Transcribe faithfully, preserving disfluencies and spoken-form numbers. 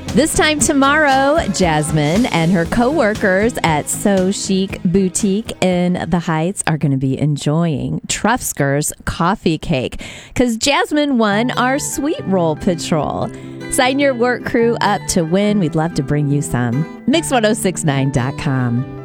This time tomorrow, Jasmine and her co-workers at So Chic Boutique in the Heights are going to be enjoying Trufsker's coffee cake because Jasmine won our Sweet Roll Patrol. Sign your work crew up to win. We'd love to bring you some. mix ten sixty-nine dot com.